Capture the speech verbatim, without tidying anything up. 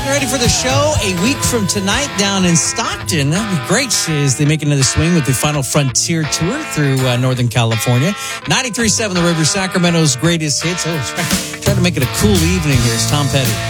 getting ready for the show a week from tonight down in Stockton. That'd be great as they make another swing with the Final Frontier Tour through uh, Northern California. ninety-three point seven The River, Sacramento's greatest hits. Oh, try, try to make it a cool evening here. It's Tom Petty.